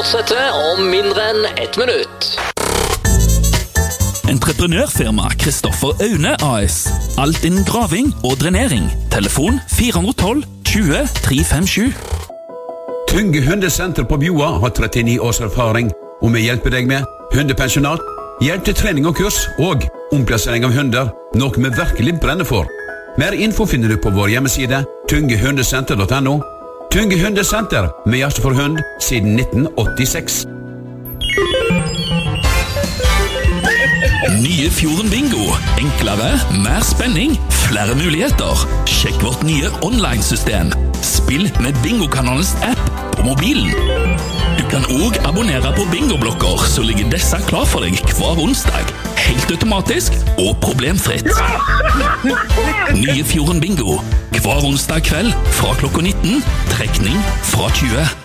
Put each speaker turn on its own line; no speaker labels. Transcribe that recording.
fortsetter om mindre enn 1 minutt.
Entreprenørfirma Kristoffer Aune AS. Alt innen graving og drenering. Telefon 412 20 357.
Tunge hundesenter på Bjoa har 39 års erfaring, og vi hjelper deg med hundepensjonat, hjelp til trening og kurs, og omplassering av hunder, noe vi virkelig brenner for. Mer info finner du på vår hjemmeside, tungehundesenter.no. Tunge hundesenter, med hjerte for hund, siden 1986.
Nye Fjorden Bingo. Enklere, mer spenning, flere muligheter. Sjekk vårt nye online-system. Spill med Bingokanalens app på mobilen. Du kan også abonnere på bingoblokker, så ligger disse klar for deg hver onsdag. Helt automatisk og problemfritt. Nye Fjorden Bingo. Hver onsdag kveld fra klokka 19. Trekning fra 20.